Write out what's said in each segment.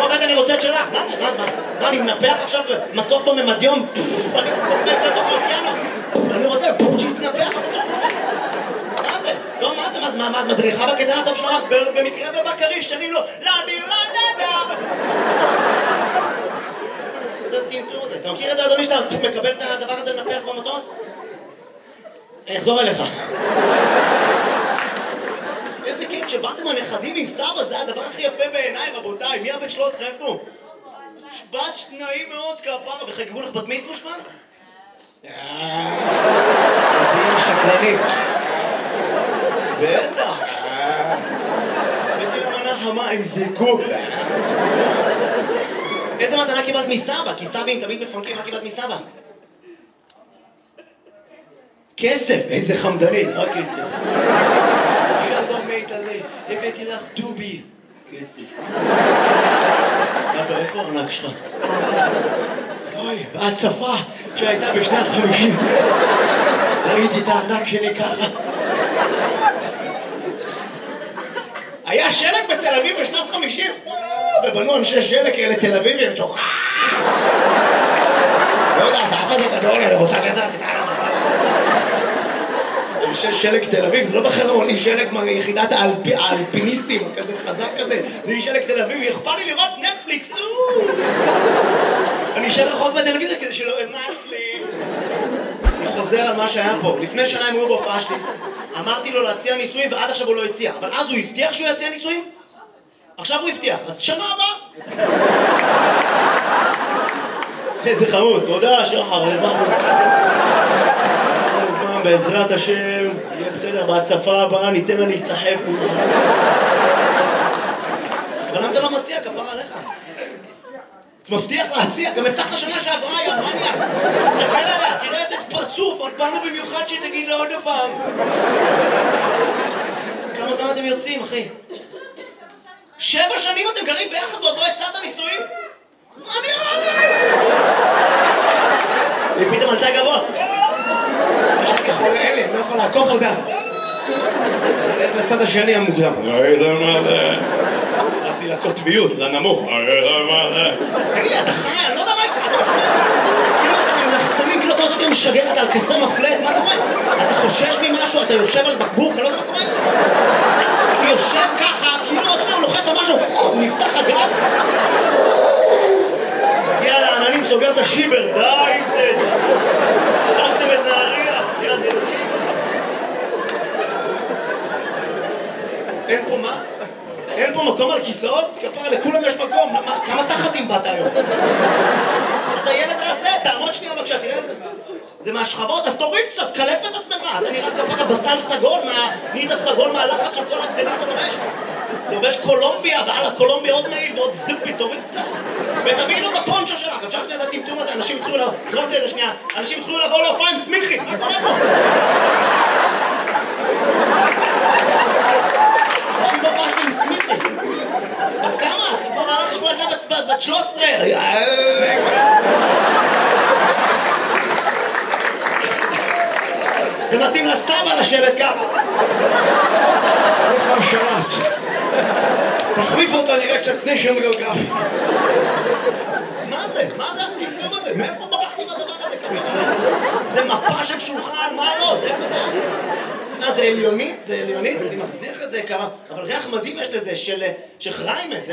אומרת אני רוצה את שלך. מה זה? מה, אני מנפח עכשיו מצוף בממדיום? אני קופץ לתוך האוקיינוס. אני רוצה שיתנפח. מה זה? טוב, מה זה? מה, מדריכה בקטן הטוב שלך? במקרה ובקרי, שרים לו, לדה. זה טמטום הזה. אתה מכיר את זה, אדוני, שאתה מקבל את הדבר הזה לנפח במטוס? אני אחזור אליך. איזה כיף שבאתם הנכדים עם סבא, זה הדבר הכי יפה בעיניי, רבותיי. מי הבן 13, איפה הוא? שבת שניים מאוד כפרה, וחגגו לך בת מצווה שמן? אז היא שקרנית. בטח. הבאתי למנה חמה עם זיקוק. איזה מתנה קיבלת מסבא? כי סבים תמיד מפנקים, מה קיבלת מסבא? כסף, איזה חמדנית, רק כסף. שלום מיטלי, הבאתי לך דובי. כסף. סבא, איפה הארנק שלך? אוי, בהצפה שהייתה בשנת 50. ראיתי את הארנק שלי ככה. היה שלג בתל אביב בשנת 50. ובנו אנשי שלג כאלה תל אביבים. לא יודע, אתה אף אחד גדול, אני רוצה כזה קטנה. אנשי שלג תל אביב, זה לא בחרמוני שלג מיחידת האלפיניסטים, כזה חזק כזה. זה שלג תל אביב, יכפה לי לראות נטפליקס. אני אשאר רחוק בטלוויזיה כדי שלא אמס לי. אני חוזר על מה שהיה פה. לפני שנה הם היו בהופעה שלי. אמרתי לו להציע ניסויים ועד עכשיו הוא לא הציע. אבל אז הוא הבטיח שהוא יציע ניסויים? עכשיו הוא הבטיח. אז שנה הבאה. איזה חמוד. תודה, שחר. בעזרת השם, יהיה בסדר, בהצפה הבאה ניתן לה להיסחף. אבל למה אתה לא מציע? כפר עליך. מבטיח להציע, גם הבטחת שנה שעברה, היא אמרניה. תסתכל עליה, תראה איזה פרצוף, עוד באנו במיוחד שתגיד לה עוד הפעם. כמה זמן אתם יוצאים, אחי? 7 שנים אתם גרים ביחד ועוד לא הצעת נישואים? מה אני אמר? היא פתאום עלתה גבוה. יש לי חולה אלה, אני לא יכול לעקוף אותה. הולך לצד השני המוקדם. הלכתי לקוטביות, לנמוך. תגיד לי, אתה חי? אני לא יודע מה איתך. כאילו אתה עם לחצנים, כאילו אתה עוד שנייה משגר, אתה על כסר מפלט, מה קורה? אתה חושש ממשהו, אתה יושב על בקבוק, אני לא יודע מה קורה איתך. הוא יושב ככה, כאילו עוד שנייה הוא לוחץ על משהו, הוא נפתח הגג. הגיע לעננים, סוגר את השיבר, די עם זה. הרגתם את נהריה, יד אלוקים. אין פה מה? אין פה מקום על כיסאות? כפרה, לכולם יש מקום. כמה תחתים באת היום? אתה ילד רזה, תעמוד שנייה בבקשה, תראה את זה. זה מהשכבות, אז תוריד קצת, קלף את עצמך. אתה נראה כפרה בצל סגול, נהיית סגול מהלחץ של כל הבגדים שאתה לובש. לובש קולומביה, ועל הקולומביה עוד מעיל ועוד זיפי, תוריד קצת. ותביא לו את הפונצ'ו שלך. עכשיו שנייה את הטמטום הזה, אנשים התחילו לבוא להופעה עם סמיכי. מה קורה פה? אנשים בהופעה שלי עם סמיכי. בת כמה? כבר הלך לשמוע ילדה בת 13. זה מתאים לסבא לשבת ככה. איפה השלט? תחליף אותה, נראה קצת נשם גיאוגרפי. מה זה? מה זה הטמטום הזה? מאיפה ברחתי בדבר הזה? זה מפה של שולחן, מה לא? זה איפה זה? זה עליונית? זה עליונית? אני מחזיר את זה כמה... אבל ריח מדהים יש לזה, של חריימה, זה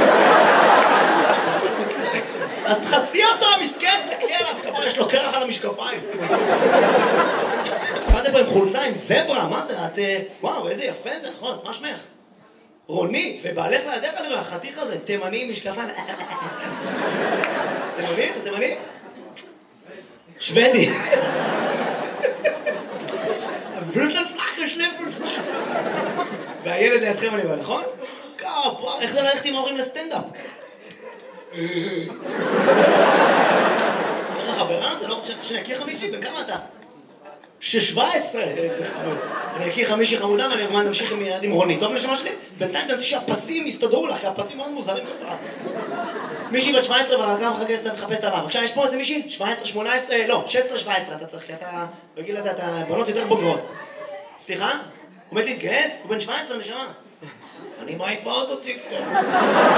אז תחסי אותו, המסכן, תקלי עליו, כמה יש לו קרח על המשקפיים. באתם פה עם חולצה, עם זברה, מה זה? את... וואו, איזה יפה זה, נכון, מה שמך? רונית, ובעלך לידך אני רואה, החתיך הזה, תימני עם משקפיים. תימני? אתה תימני? שוודי. והילד לידכם אני בא, נכון? איך זה ללכת עם ההורים לסטנדאפ? איך החברה? אתה לא רוצה שנכיר חמישי? בן כמה אתה? 17! איזה חמוד. אני אכיר חמישי חמודה ואני אמרמן נמשיך עם רונית. טוב נשמה שלי? בינתיים תנסי שהפסים יסתדרו לך, כי הפסים מאוד מוזרים כפרה. מישהי בת 17 והרגע מחפש את הבאה. בבקשה, יש פה איזה מישהי? 17, 18, לא, 16-17 אתה צריך, כי אתה, בגיל הזה אתה בנות יותר בוגרות. סליחה? עומד להתגייס? הוא בן 17 נשמה. אני מעיפה אותו תיק.